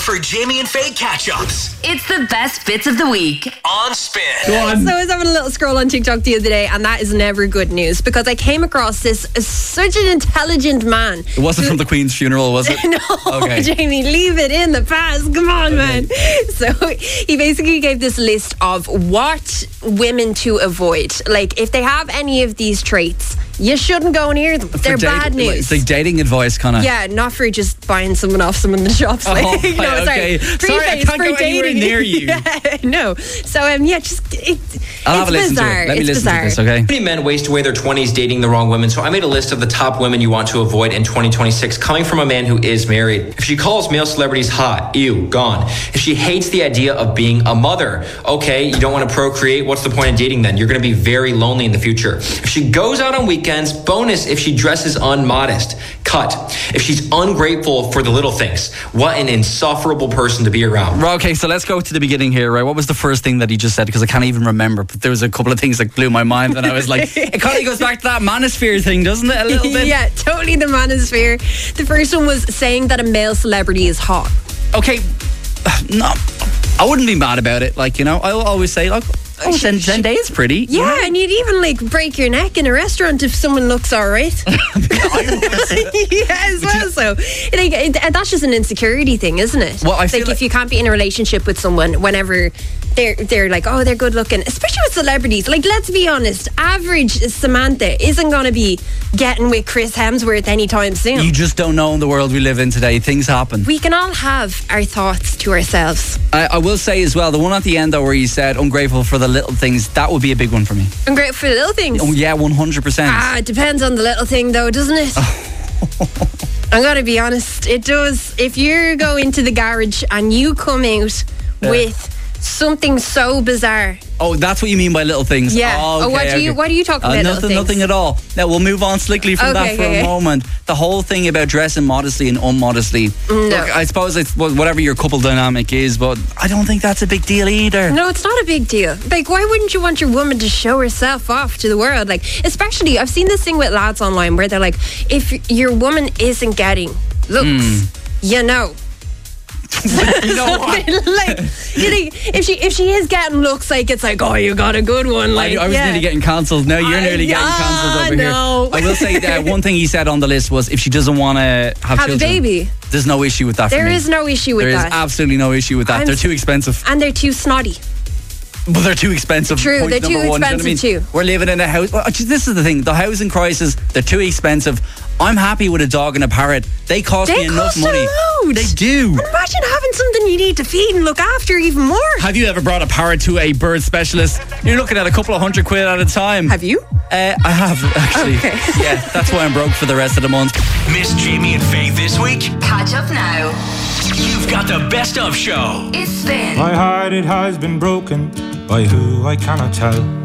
for Jamie and Faye catch-ups. It's the best bits of the week On Spin. Go on. So I was having a little scroll on TikTok the other day, and that is never good news because I came across this such an intelligent man. It wasn't from the Queen's funeral, was it? No, Okay. Jamie, leave it in the past. Come on, man. So he basically gave this list of what women to avoid. Like, if they have any of these traits, you shouldn't go near them. They're bad news. It's like dating advice, kind of. Yeah, not for just buying someone off someone in the shops. Like, Oh, no, right, okay. Sorry, I can't go anywhere near you. Yeah, no. So, yeah, just I'll have a listen bizarre. to it. Let me It's listen bizarre. to this, okay? Many men waste away their 20s dating the wrong women, so I made a list of the top women you want to avoid in 2026 coming from a man who is married. If she calls male celebrities hot, ew, gone. If she hates the idea of being a mother, okay, you don't want to procreate, what's the point of dating then? You're going to be very lonely in the future. If she goes out on weekends, bonus if she dresses unmodest, cut. If she's ungrateful for the little things, what an insufferable person to be around. Right, okay, so let's go to the beginning here, right? What was the first thing that he just said? Because I can't even remember, but there was a couple of things that blew my mind, and I was like, it kind of goes back to that manosphere thing, doesn't it? A little bit. Yeah, totally the manosphere. The first one was saying that a male celebrity is hot. Okay, no, I wouldn't be mad about it. Like, you know, I'll always say, like, oh, Zendaya's pretty. Yeah, and you'd even like break your neck in a restaurant if someone looks all right. Yeah, as well. So, like, that's just an insecurity thing, isn't it? Well, I feel like like- if you can't be in a relationship with someone whenever they're like, oh, they're good looking, especially with celebrities. Like, let's be honest, average Samantha isn't going to be getting with Chris Hemsworth anytime soon. You just don't know in the world we live in today. Things happen. We can all have our thoughts to ourselves. I will say as well, the one at the end though where you said ungrateful for the little things, that would be a big one for me. I'm grateful for the little things. Oh yeah, 100%. It depends on the little thing though, doesn't it? I'm gonna be honest, it does. If you go into the garage and you come out with something so bizarre. Oh, that's what you mean by little things. Yeah. Oh, okay, what do you talk about? Little nothing, things? nothing at all. Now we'll move on slickly from that for a moment. The whole thing about dressing modestly and unmodestly. Look, I suppose it's whatever your couple dynamic is, but I don't think that's a big deal either. No, it's not a big deal. Like, why wouldn't you want your woman to show herself off to the world? Like, especially, I've seen this thing with lads online where they're like, if your woman isn't getting looks, you know. You know what? Like, you think if she is getting looks, like, it's like, oh, you got a good one. Like, I was nearly getting cancelled. Now you're nearly getting cancelled over here. I will say one thing he said on the list was if she doesn't want to have children, a baby, there's no issue with that. There for me. is no issue with that. There is absolutely no issue with that. They're too expensive. And they're too snotty. But they're too expensive. True, Point they're too number one. expensive Do you know what I mean? too. We're living in a house. Well, this is the thing. The housing crisis, they're too expensive. I'm happy with a dog and a parrot. They cost me enough money. A load. They do. And imagine having something you need to feed and look after even more. Have you ever brought a parrot to a bird specialist? You're looking at a couple of $100 at a time. Have you? I have, actually. Okay. Yeah, that's why I'm broke for the rest of the month. Miss Jamie and Faye this week? Catch up now. You've got the best of show. It's Spin. My heart, it has been broken by who I cannot tell.